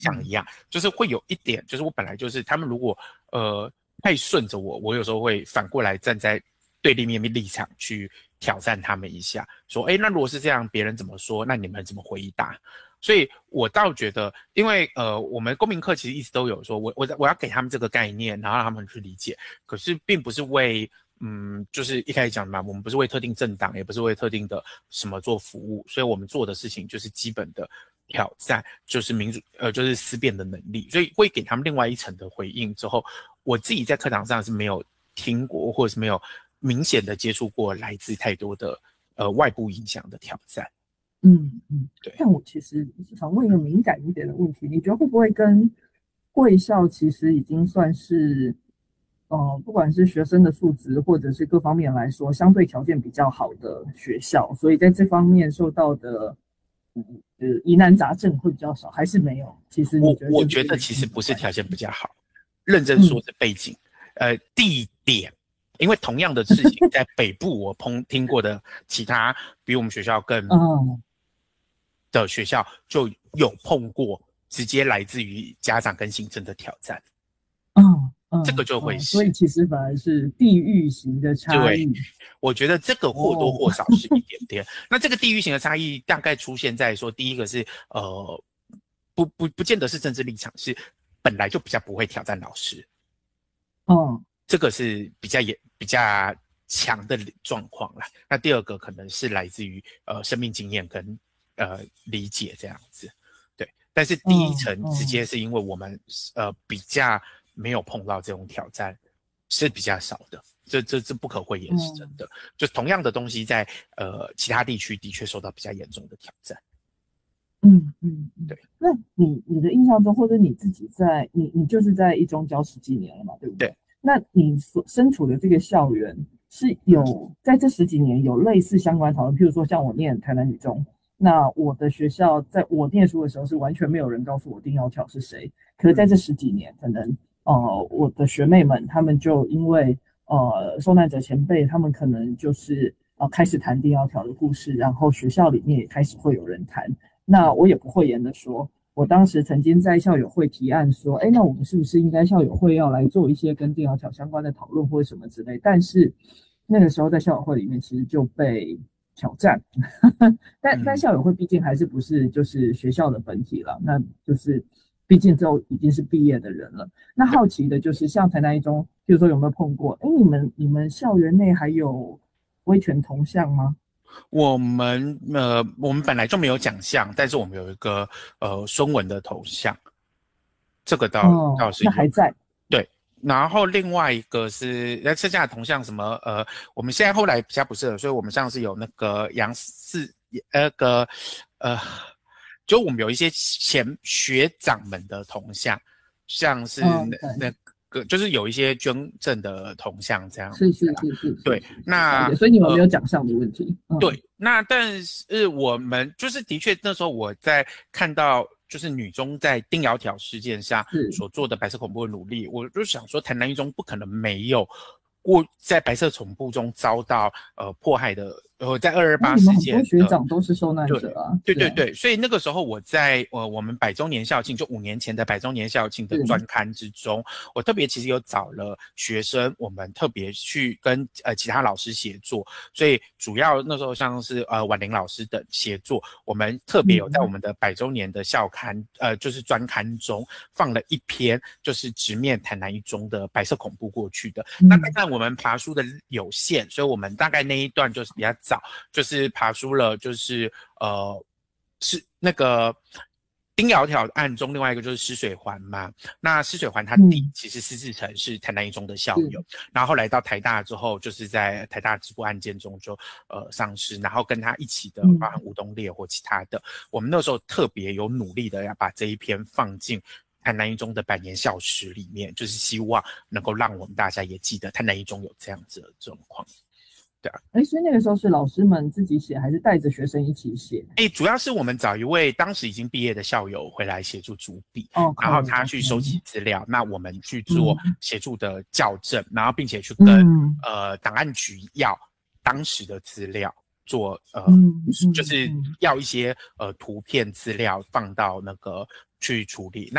讲的一样，就是会有一点，就是我本来就是他们如果太顺着我有时候会反过来站在对立面立场去挑战他们一下，说，那如果是这样，别人怎么说，那你们怎么回答？所以我倒觉得，因为我们公民课其实一直都有说，我要给他们这个概念，然后让他们去理解，可是并不是为就是一开始讲的嘛，我们不是为特定政党，也不是为特定的什么做服务，所以我们做的事情就是基本的挑战，就是民主就是思辨的能力，所以会给他们另外一层的回应之后，我自己在课堂上是没有听过，或者是没有明显的接触过来自太多的外部影响的挑战。 对。但我其实想问一个敏感一点的问题，你觉得会不会跟贵校其实已经算是不管是学生的素质或者是各方面来说，相对条件比较好的学校，所以在这方面受到的疑难杂症会比较少，还是没有？其实你觉得我觉得其实不是条件比较好，认真说是背景，地点。因为同样的事情在北部我听过的其他比我们学校更的学校就有碰过直接来自于家长跟行政的挑战。这个就会是， 所以其实反而是地域型的差异。 对，我觉得这个或多或少是一点点。那这个地域型的差异大概出现在说，第一个是不见得是政治立场，是本来就比较不会挑战老师。这个是比较强的状况啦。那第二个可能是来自于生命经验跟理解这样子。对，但是第一层直接是因为我们比较没有碰到这种挑战，是比较少的。这不可讳言是真的。就同样的东西在其他地区的确受到比较严重的挑战。 对。那你的印象中，或者你自己你就是在一中教10几年了嘛，对不对？ 对。 那你所身处的这个校园是有在这10几年有类似相关讨论，譬如说像我念台南女中，那我的学校在我念书的时候是完全没有人告诉我丁窈窕是谁，可是在这10几年，可能我的学妹们他们就因为受难者前辈他们可能就是开始谈丁窈窕的故事，然后学校里面也开始会有人谈。那我也不讳言的说，我当时曾经在校友会提案说，那我们是不是应该校友会要来做一些跟丁窈窕相关的讨论或者什么之类？但是那个时候在校友会里面其实就被挑战，但校友会毕竟还是不是就是学校的本体了，那就是毕竟都已经是毕业的人了。那好奇的就是像台南一中，譬如说有没有碰过？你们校园内还有威权铜像吗？ 我们本来就没有奖项，但是我们有一个孙文的头像，这个倒是有。 那还在。 对，然后另外一个是剩下的铜像什么我们现在后来比较不是了，所以我们上次有那个就我们有一些前学长们的铜像，像是那个就是有一些捐赠的铜像这样子。 是。 对，那所以你们没有奖项的问题。 对，那但是我们就是的确那时候我在看到就是女中在丁窈窕事件下所做的白色恐怖的努力，我就想说台南一中不可能没有在白色恐怖中遭到迫害的在228事件的， 很多学长都是受难者啊。 对，所以那个时候我在我们100周年校庆，就5年前的100周年校庆的专刊之中，我特别其实有找了学生，我们特别去跟其他老师协作，所以主要那时候像是婉玲老师等协作，我们特别有在我们的100周年的校刊就是专刊中放了一篇就是直面台南一中的白色恐怖过去的。那但我们爬书的有限，所以我们大概那一段就是比较早，就是爬书了，就是是那个丁窈窕案中另外一个就是施水环嘛。那施水环他弟其实施志成是台南一中的校友，然后后来到台大之后，就是在台大直播案件中就丧失，然后跟他一起的包含吴东烈或其他的，我们那时候特别有努力的要把这一篇放进台南一中的100年校史里面，就是希望能够让我们大家也记得台南一中有这样子的状况。对啊。 所以那个时候是老师们自己写还是带着学生一起写？ 主要是我们找一位当时已经毕业的校友回来协助主笔，然后他去收集资料，那我们去做协助的校正，然后并且去跟档案局要当时的资料做就是要一些图片资料放到那个去处理。